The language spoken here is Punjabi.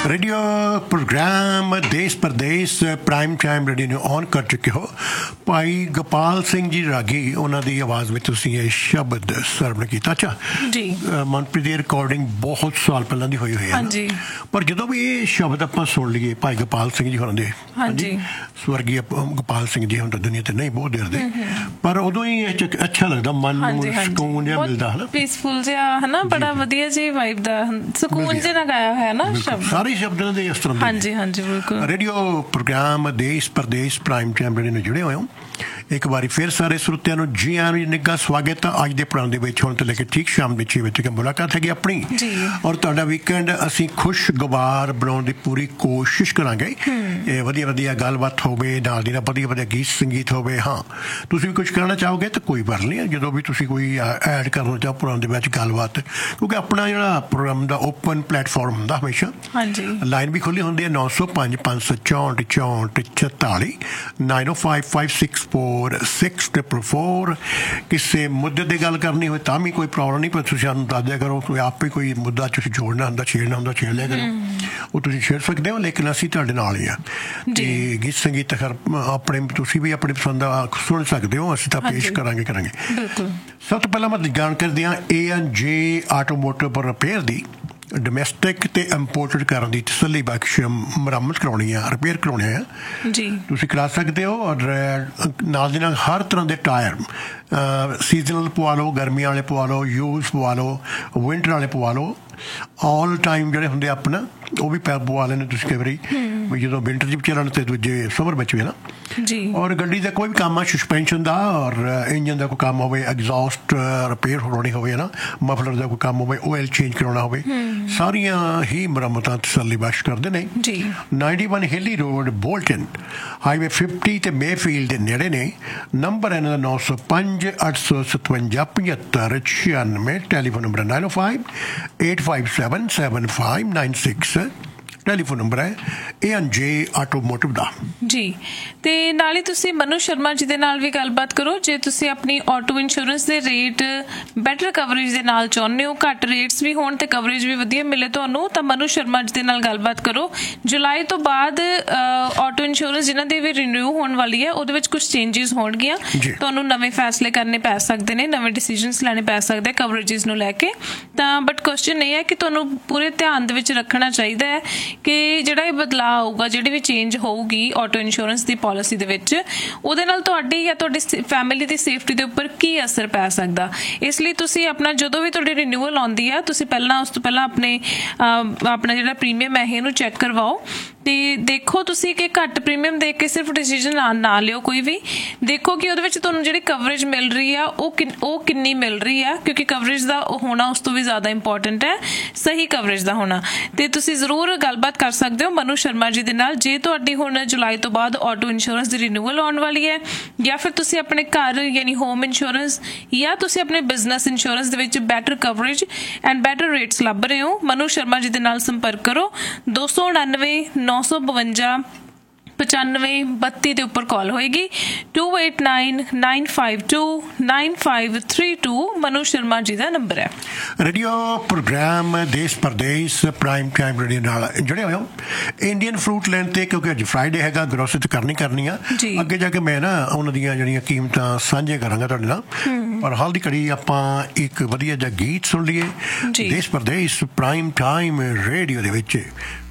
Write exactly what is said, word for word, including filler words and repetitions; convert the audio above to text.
रेडियो प्रोग्राम देश प्रदेश प्राइम टाइम रेडियो ਨੂੰ ਔਨ ਕਰ ਚੁੱਕੇ ਹੋ। ਭਾਈ ਗੋਪਾਲ ਸਿੰਘ ਜੀ ਰਾਗੀ ਉਹਨਾਂ ਦੀ ਆਵਾਜ਼ ਵਿੱਚ ਤੁਸੀਂ ਇਹ ਸ਼ਬਦ ਸਰਵਣ ਕੀਤਾ। ਅੱਛਾ ਜੀ, ਮਨਪ੍ਰੀਤ ਦੀ ਰਿਕਾਰਡਿੰਗ ਬਹੁਤ ਸਾਲ ਪਹਿਲਾਂ ਦੀ ਹੋਈ ਹੋਈ ਹੈ, ਪਰ ਜਦੋਂ ਵੀ ਇਹ ਸ਼ਬਦ ਆਪਾਂ ਸੁਣ ਲਈਏ ਭਾਈ ਗੋਪਾਲ ਸਿੰਘ ਜੀ ਹੋਰਾਂ ਦੇ, ਹਾਂਜੀ ਸਵਰਗੀ ਗੋਪਾਲ ਸਿੰਘ ਜੀ ਹੁਣ ਤਾਂ ਦੁਨੀਆ ਤੇ ਨਹੀਂ ਬਹੁਤ ਦੇਰ ਦੇ, ਪਰ ਉਦੋਂ ਹੀ ਇਹ ਅੱਛਾ ਲੱਗਦਾ, ਮਨ ਨੂੰ ਸਕੂਨ ਜਿਹਾ ਮਿਲਦਾ ਹੈ ਨਾ, ਪੀਸਫੁਲ ਜਿਹਾ ਹੈ ਨਾ, ਬੜਾ ਵਧੀਆ ਜੀ ਵਾਈਬ ਦਾ ਸਕੂਨ ਜਿਹਾ ਨਾਲ ਗਾਇਆ ਹੋਇਆ ਨਾ ਸ਼ਬਦ, ਸਾਰੇ ਸ਼ਬਦਾਂ ਦੇ ਇਸ ਤਰ੍ਹਾਂ ਦੇ। ਹਾਂਜੀ ਹਾਂਜੀ ਬਿਲਕੁਲ। ਰੇਡੀਓ ਪ੍ਰੋਗਰਾਮ ਦੇਸ਼ ਪ੍ਰਦੇਸ਼ ਪ੍ਰਾਈਮ ਟਾਈਮ ਰੇਡੀਓ ਨਾਲ ਜੁੜੇ ਹੋਏ ਹੋ। ਇੱਕ ਵਾਰੀ ਫਿਰ ਸਾਰੇ ਸਰੋਤਿਆਂ ਨੂੰ ਜੀ ਆਇਆਂ ਨੂੰ ਨਿੱਘਾ ਸਵਾਗਤ। ਅੱਜ ਦੇ ਪ੍ਰੋਗਰਾਮ ਦੇ ਵਿੱਚ ਹੁਣ ਤੋਂ ਲੈ ਕੇ ਠੀਕ ਸ਼ਾਮ ਦੇ ਛੇ ਵਜੇ ਤੱਕ ਮੁਲਾਕਾਤ ਹੈਗੀ ਆਪਣੀ, ਔਰ ਤੁਹਾਡਾ ਵੀਕਐਂਡ ਅਸੀਂ ਖੁਸ਼ਗਵਾਰ ਬਣਾਉਣ ਦੀ ਪੂਰੀ ਕੋਸ਼ਿਸ਼ ਕਰਾਂਗੇ। ਇਹ ਵਧੀਆ ਵਧੀਆ ਗੱਲਬਾਤ ਹੋਵੇ, ਨਾਲ ਦੀ ਨਾਲ ਵਧੀਆ ਵਧੀਆ ਗੀਤ ਸੰਗੀਤ ਹੋਵੇ। ਹਾਂ, ਤੁਸੀਂ ਵੀ ਕੁਝ ਕਰਨਾ ਚਾਹੋਗੇ ਤਾਂ ਕੋਈ ਗੱਲ ਨਹੀਂ, ਜਦੋਂ ਵੀ ਤੁਸੀਂ ਕੋਈ ਐਡ ਕਰਨਾ ਚਾਹੋ ਪ੍ਰੋਗਰਾਮ ਦੇ ਵਿੱਚ ਗੱਲਬਾਤ, ਕਿਉਂਕਿ ਆਪਣਾ ਜਿਹੜਾ ਪ੍ਰੋਗਰਾਮ ਦਾ ਓਪਨ ਪਲੇਟਫਾਰਮ ਹੁੰਦਾ ਹਮੇਸ਼ਾ। ਹਾਂਜੀ, ਲਾਈਨ ਵੀ ਖੁੱਲ੍ਹੀ ਹੁੰਦੀ ਹੈ ਨੌ ਸੌ ਪੰਜ ਪੰਜ ਸੌ ਚੌਂਹਠ ਚੌਂਹਠ ਚੁਤਾਲੀ ਨਾਈਨ ਓ five five six four six triple four. ਕਿਸੇ ਮੁੱਦੇ ਦੀ ਗੱਲ ਕਰਨੀ ਹੋਵੇ ਤਾਂ ਵੀ ਕੋਈ ਪ੍ਰੋਬਲਮ ਨਹੀਂ, ਪਰ ਤੁਸੀਂ ਸਾਨੂੰ ਦੱਸ ਦਿਆ ਕਰੋ। ਕੋਈ ਆਪੇ ਕੋਈ ਮੁੱਦਾ ਤੁਸੀਂ ਜੋੜਨਾ ਹੁੰਦਾ, ਛੇੜਨਾ ਹੁੰਦਾ, ਛੇੜ ਲਿਆ ਕਰੋ, ਉਹ ਤੁਸੀਂ ਛੇੜ ਸਕਦੇ ਹੋ, ਲੇਕਿਨ ਅਸੀਂ ਤੁਹਾਡੇ ਨਾਲ ਹੀ ਆ। ਤੇ ਗੀਤ ਸੰਗੀਤ ਖਰ ਆਪਣੇ ਤੁਸੀਂ ਵੀ ਆਪਣੀ ਪਸੰਦ ਦਾ ਸੁਣ ਸਕਦੇ ਹੋ, ਅਸੀਂ ਤਾਂ ਪੇਸ਼ ਕਰਾਂਗੇ ਕਰਾਂਗੇ ਸਭ ਤੋਂ ਪਹਿਲਾਂ ਮੈਂ ਜਾਣ ਕਰਦੇ ਹਾਂ ਏ ਐਂਡ ਜੇ ਆਟੋਮੋਟਿਵ ਰਿਪੇਅਰ ਦੀ। ਡੋਮੈਸਟਿਕ ਤੇ ਇੰਪੋਰਟਡ ਕਰਨ ਦੀ ਤਸੱਲੀ ਬਖਸ਼ ਮੁਰੰਮਤ ਕਰਾਉਣੀ ਆ, ਰਿਪੇਅਰ ਕਰਾਉਣੇ ਆ ਜੀ, ਤੁਸੀਂ ਕਰਾ ਸਕਦੇ ਹੋ। ਔਰ ਨਾਲ ਦੀ ਨਾਲ ਹਰ ਤਰ੍ਹਾਂ ਦੇ ਟਾਇਰ ਸੀਜ਼ਨਲ ਪਵਾ ਲਓ, ਗਰਮੀਆਂ ਵਾਲੇ ਪਵਾ ਲਓ, ਯੂਜ਼ ਪਵਾ ਲਓ, ਵਿੰਟਰ ਵਾਲੇ ਪਵਾ ਲਓ, ਆਲ ਟਾਈਮ ਜਿਹੜੇ ਹੁੰਦੇ ਆਪਣਾ ਉਹ ਵੀ ਪੈਪ ਪਵਾ ਲੈਣੇ ਤੁਸੀਂ ਕਈ ਵਾਰੀ, ਜਦੋਂ ਵਿੰਟਰ 'ਚ ਚੱਲਣ ਤੇ ਦੂਜੇ ਸਮਰ ਵਿੱਚ ਵੀ ਨਾ ਜੀ। ਔਰ ਗੱਡੀ ਦਾ ਕੋਈ ਵੀ ਕੰਮ ਆ, ਸਸਪੈਂਸ਼ਨ ਦਾ ਔਰ ਇੰਜਨ ਦਾ ਕੋਈ ਕੰਮ ਹੋਵੇ, ਐਗਜ਼ੌਸਟ ਰਿਪੇਅਰ ਹੋਣੀ ਹੋਵੇ ਨਾ, ਮਫਲਰ ਦਾ ਕੋਈ ਕੰਮ ਹੋਵੇ, ਆਇਲ ਚੇਂਜ ਕਰਾਉਣਾ ਹੋਵੇ, ਸਾਰੀਆਂ ਹੀ ਮੁਰੰਮਤਾਂ ਤਸੱਲੀ ਬਖਸ਼ ਕਰਦੇ ਨੇ ਜੀ। ਨਾਈਨਟੀ ਵਨ ਹਿੱਲੀ ਰੋਡ ਬੋਲਟਨ ਹਾਈਵੇ ਫਿਫਟੀ ਤੇ ਮੇਫੀਲਡ ਦੇ ਨੇੜੇ ਨੇ। ਨੰਬਰ ਇਹਨਾਂ ਦਾ ਨੌ ਸੌ ਪੰਜ ਅੱਠ ਸੌ ਸਤਵੰਜਾ ਪਝੱਤਰ ਛਿਆਨਵੇਂ। ਟੈਲੀਫੋਨ ਨੰਬਰ ਨਾਈਨ ਓ five eight five seven seven five nine six telephone number ਹੈ ਏ ਐਂਡ ਜੇ ਆਟੋਮੋਟਿਵ ਦਾ ਜੀ। ਤੇ ਨਾਲ ਹੀ ਤੁਸੀਂ ਮਨੂ ਸ਼ਰਮਾ ਜੀ ਦੇ ਨਾਲ ਵੀ ਗੱਲਬਾਤ ਕਰੋ ਜੇ ਤੁਸੀਂ ਆਪਣੀ ਆਟੋ ਇੰਸ਼ੋਰੈਂਸ ਦੇ ਰੇਟ ਬੈਟਰ ਕਵਰੇਜ ਦੇ ਨਾਲ ਚਾਹੁੰਦੇ ਹੋ, ਘੱਟ ਰੇਟਸ ਵੀ ਹੋਣ ਤੇ ਕਵਰੇਜ ਵੀ ਵਧੀਆ ਮਿਲੇ ਤੁਹਾਨੂੰ, ਤਾਂ ਮਨੂ ਸ਼ਰਮਾ ਜੀ ਦੇ ਨਾਲ ਗੱਲਬਾਤ ਕਰੋ। ਜੁਲਾਈ ਤੋਂ ਬਾਅਦ ਆਟੋ ਇੰਸ਼ੋਰੈਂਸ ਜਿਨ੍ਹਾਂ ਦੀ ਵੀ ਰੀਨਿਊ ਹੋਣ ਵਾਲੀ ਹੈ ਉਹਦੇ ਵਿੱਚ ਕੁਝ ਚੇਂਜਿਸ ਹੋਣਗੀਆਂ, ਤੁਹਾਨੂੰ ਨਵੇਂ ਫੈਸਲੇ ਕਰਨੇ ਪੈ ਸਕਦੇ ਨੇ, ਨਵੇਂ ਡਿਸੀਜਨਸ ਲੈਣੇ ਪੈ ਸਕਦੇ ਕਵਰੇਜਿਸ ਨੂੰ ਲੈ ਕੇ। ਤਾਂ ਬਟ ਕੁਐਸਚਨ ਇਹ ਹੈ ਕਿ ਤੁਹਾਨੂੰ ਪੂਰੇ ਧਿਆਨ ਦੇ ਵਿੱਚ ਰੱਖਣਾ ਚਾਹੀਦਾ ਹੈ ਕਿ ਜਿਹੜਾ ਇਹ ਬਦਲਾਅ ਆਊਗਾ, ਜਿਹੜੀ ਵੀ ਚੇਂਜ ਹੋਊਗੀ ਆਟੋ ਇੰਸ਼ੋਰੈਂਸ ਦੀ ਪਾਲਿਸੀ ਦੇ ਵਿੱਚ, ਉਹਦੇ ਨਾਲ ਤੁਹਾਡੀ ਜਾਂ ਤੁਹਾਡੀ ਫੈਮਿਲੀ ਦੀ ਸੇਫਟੀ ਦੇ ਉੱਪਰ ਕੀ ਅਸਰ ਪੈ ਸਕਦਾ। ਇਸ ਲਈ ਤੁਸੀਂ ਆਪਣਾ ਜਦੋਂ ਵੀ ਤੁਹਾਡੀ ਰਿਨਿਊਅਲ ਆਉਂਦੀ ਆ, ਤੁਸੀਂ ਪਹਿਲਾਂ ਉਸ ਤੋਂ ਪਹਿਲਾਂ ਆਪਣੇ ਆਪਣਾ ਜਿਹੜਾ ਪ੍ਰੀਮੀਅਮ ਹੈ ਇਹਨੂੰ ਚੈੱਕ ਕਰਵਾਓ ਤੇ ਦੇਖੋ ਤੁਸੀਂ ਕਿ ਘੱਟ ਪ੍ਰੀਮੀਅਮ ਦੇਖ ਕੇ ਸਿਰਫ ਡਿਸੀਜਨ ਨਾ ਲਿਓ। ਕੋਈ ਵੀ ਦੇਖੋ ਕਿ ਉਹਦੇ ਵਿੱਚ ਤੁਹਾਨੂੰ ਜਿਹੜੀ ਕਵਰੇਜ ਮਿਲ ਰਹੀ ਆ ਉਹ ਉਹ ਕਿੰਨੀ ਮਿਲ ਰਹੀ ਆ, ਕਿਉਂਕਿ ਕਵਰੇਜ ਦਾ ਹੋਣਾ ਉਸ ਤੋਂ ਵੀ ਜ਼ਿਆਦਾ ਇੰਪੋਰਟੈਂਟ ਹੈ, ਸਹੀ ਕਵਰੇਜ ਦਾ ਹੋਣਾ। ਤੇ ਤੁਸੀਂ ਜ਼ਰੂਰ ਗੱਲਬਾਤ ਕਰ ਸਕਦੇ ਹੋ ਮਨੂ ਸ਼ਰਮਾ ਜੀ ਦੇ ਨਾਲ ਜੇ ਤੁਹਾਡੀ ਹੁਣ ਜੁਲਾਈ ਤੋਂ ਬਾਅਦ ਆਟੋ ਇੰਸ਼ੋਰੈਂਸ ਦੀ ਰਿਨਿਊਅਲ ਆਉਣ ਵਾਲੀ ਹੈ, ਜਾਂ ਫਿਰ ਤੁਸੀਂ ਆਪਣੇ ਘਰ ਯਾਨੀ ਹੋਮ ਇੰਸ਼ੋਰੈਂਸ ਜਾਂ ਤੁਸੀਂ ਆਪਣੇ ਬਿਜ਼ਨਸ ਇੰਸ਼ੋਰੈਂਸ ਦੇ ਵਿੱਚ better coverage and better rates ਲੱਭ ਰਹੇ ਹੋ। ਮਨੂ ਸ਼ਰਮਾ ਜੀ ਦੇ ਨਾਲ ਸੰਪਰਕ ਕਰੋ। ਦੋ ਸੌ ਉਣਾਨਵੇਂ ਨੌ ਸੌ ਬਵੰਜਾ ਪਚਾਨਵੇਂ ਬੱਤੀ ਦੇ ਉੱਪਰ ਕਾਲ ਹੋਏਗੀ। To eight nine nine five to nine five three two Manu Sharma ji the number ਹੈ। ਰੇਡੀਓ ਪ੍ਰੋਗਰਾਮ ਦੇਸ਼ ਪ੍ਰਦੇਸ਼ ਪ੍ਰਾਈਮ ਟਾਈਮ ਰੇਡੀਓ ਨਾਲ ਜੁੜੇ ਹੋਏ ਹੋ। ਇੰਡੀਅਨ ਫਰੂਟ ਲੈਣ ਤੇ ਕਿਉਂਕਿ ਅੱਜ ਫਰਾਈਡੇ ਹੈਗਾ, ਗਰੋਸਰੀ ਤੇ ਕਰਨੀ ਕਰਨੀ ਆ, ਅੱਗੇ ਜਾ ਕੇ ਮੈਂ ਨਾ ਉਹਨਾਂ ਦੀਆਂ ਜਿਹੜੀਆਂ ਕੀਮਤਾਂ ਸਾਂਝੇ ਕਰਾਂਗਾ ਤੁਹਾਡੇ ਨਾਲ। ਪਰ ਹਾਲ ਦੀ ਘੜੀ ਆਪਾਂ ਇੱਕ ਵਧੀਆ ਜਿਹਾ ਗੀਤ ਸੁਣ ਲਈਏ ਦੇਸ਼ ਪ੍ਰਦੇਸ਼ ਪ੍ਰਾਈਮ ਟਾਈਮ ਰੇਡੀਓ ਦੇ ਵਿੱਚ।